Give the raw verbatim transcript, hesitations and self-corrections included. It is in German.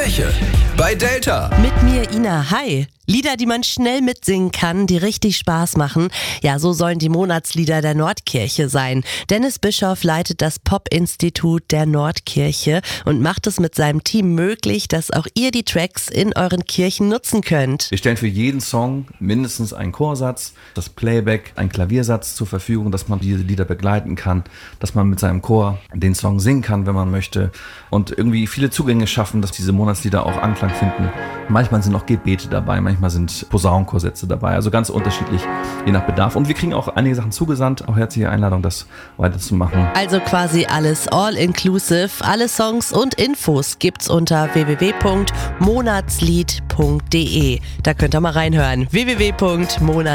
Montskirche bei Delta. Mit mir Ina, hi. Lieder, die man schnell mitsingen kann, die richtig Spaß machen. Ja, so sollen die Monatslieder der Nordkirche sein. Dennis Bischoff leitet das Pop-Institut der Nordkirche und macht es mit seinem Team möglich, dass auch ihr die Tracks in euren Kirchen nutzen könnt. Wir stellen für jeden Song mindestens einen Chorsatz, das Playback, einen Klaviersatz zur Verfügung, dass man diese Lieder begleiten kann, dass man mit seinem Chor den Song singen kann, wenn man möchte, und irgendwie viele Zugänge schaffen, dass diese Monatslieder auch Anklang finden. Manchmal sind auch Gebete dabei, manchmal sind Posaunenchorsätze dabei, also ganz unterschiedlich, je nach Bedarf. Und wir kriegen auch einige Sachen zugesandt, auch herzliche Einladung, das weiterzumachen. Also quasi alles all-inclusive, alle Songs und Infos gibt's unter w w w punkt monatslied punkt d e. Da könnt ihr mal reinhören. w w w punkt monatslied punkt d e